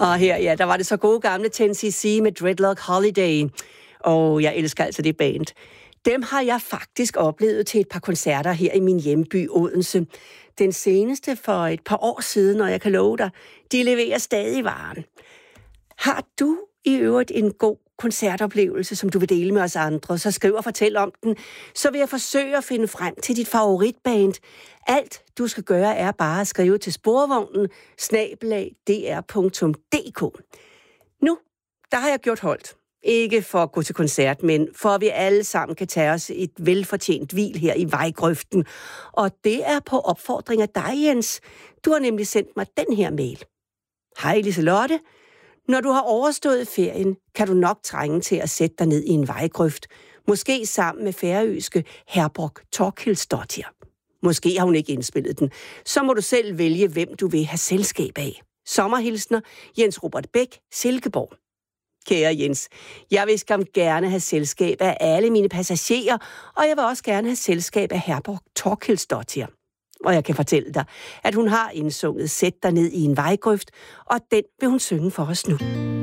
Og her, ja, der var det så gode gamle 10cc med Dreadlock Holiday. Og jeg elsker altså det band. Dem har jeg faktisk oplevet til et par koncerter her i min hjemby Odense. Den seneste for et par år siden, og jeg kan love dig, de leverer stadig varen. Har du i øvrigt en god koncertoplevelse, som du vil dele med os andre, så skriv og fortæl om den, så vil jeg forsøge at finde frem til dit favoritband. Alt du skal gøre er bare at skrive til sporvognen @dr.dk. Nu, der har jeg gjort holdt. Ikke for at gå til koncert, men for at vi alle sammen kan tage os et velfortjent hvil her i vejgrøften. Og det er på opfordring af dig, Jens. Du har nemlig sendt mig den her mail. Hej Liselotte. Når du har overstået ferien, kan du nok trænge til at sætte dig ned i en vejgrøft. Måske sammen med færøske Herborg Torkilsdottir. Måske har hun ikke indspillet den. Så må du selv vælge, hvem du vil have selskab af. Sommerhilsner, Jens Robert Bæk, Silkeborg. Kære Jens, jeg vil skam gerne have selskab af alle mine passagerer, og jeg vil også gerne have selskab af Herborg Torkilsdottir. Og jeg kan fortælle dig, at hun har indsunget Sæt dig ned i en vejgrøft, og den vil hun synge for os nu.